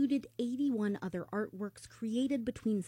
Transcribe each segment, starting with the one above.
included 81 other artworks created between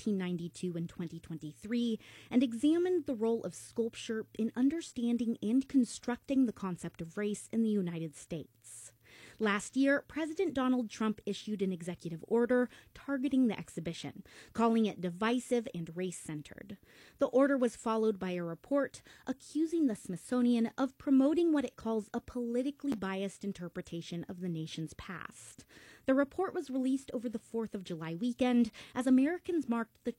1792 and 2023 and examined the role of sculpture in understanding and constructing the concept of race in the United States. Last year, President Donald Trump issued an executive order targeting the exhibition, calling it divisive and race-centered. The order was followed by a report accusing the Smithsonian of promoting what it calls a politically biased interpretation of the nation's past. The report was released over the 4th of July weekend as Americans marked the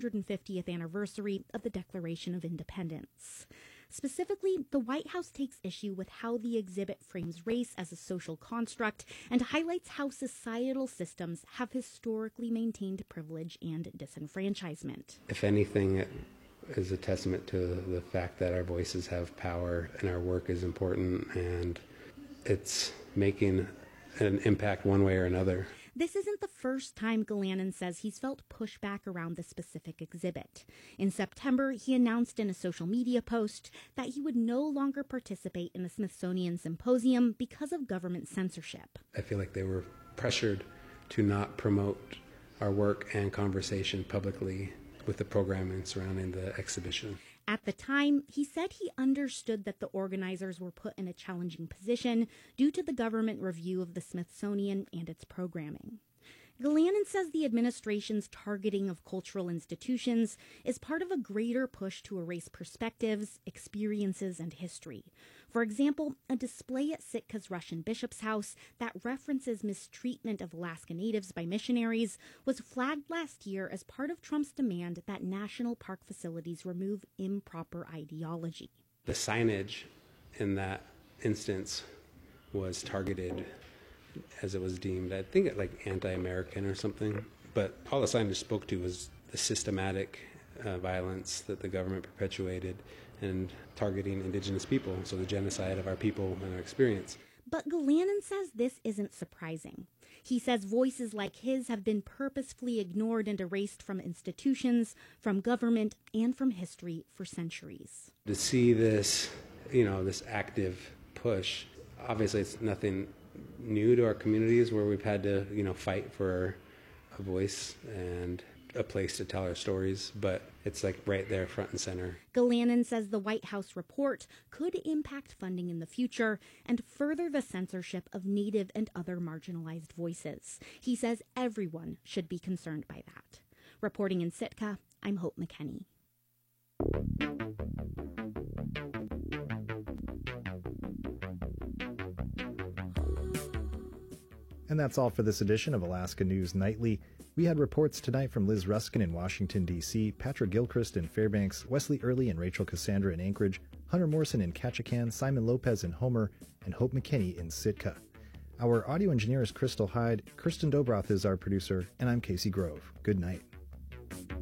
250th anniversary of the Declaration of Independence. Specifically, the White House takes issue with how the exhibit frames race as a social construct and highlights how societal systems have historically maintained privilege and disenfranchisement. If anything, it is a testament to the fact that our voices have power and our work is important, and it's making an impact one way or another. This isn't the first time Galanin says he's felt pushback around the specific exhibit. In September, he announced in a social media post that he would no longer participate in the Smithsonian Symposium because of government censorship. I feel like they were pressured to not promote our work and conversation publicly with the programming surrounding the exhibition. At the time, he said he understood that the organizers were put in a challenging position due to the government review of the Smithsonian and its programming. Galanin says the administration's targeting of cultural institutions is part of a greater push to erase perspectives, experiences, and history. For example, a display at Sitka's Russian Bishop's House that references mistreatment of Alaska Natives by missionaries was flagged last year as part of Trump's demand that national park facilities remove improper ideology. The signage in that instance was targeted as it was deemed, I think, like anti-American or something. But all the signage spoke to was the systematic violence that the government perpetuated and targeting indigenous people, so the genocide of our people and our experience. But Galanin says this isn't surprising. He says voices like his have been purposefully ignored and erased from institutions, from government, and from history for centuries. To see this, this active push, obviously it's nothing new to our communities where we've had to, fight for a voice and a place to tell our stories, but it's like right there front and center. Galanin says the White House report could impact funding in the future and further the censorship of Native and other marginalized voices. He says everyone should be concerned by that. Reporting in Sitka, I'm Hope McKenney. And that's all for this edition of Alaska News Nightly. We had reports tonight from Liz Ruskin in Washington, D.C., Patrick Gilchrist in Fairbanks, Wesley Early and Rachel Cassandra in Anchorage, Hunter Morrison in Ketchikan, Simon Lopez in Homer, and Hope McKenney in Sitka. Our audio engineer is Crystal Hyde, Kirsten Dobroth is our producer, and I'm Casey Grove. Good night.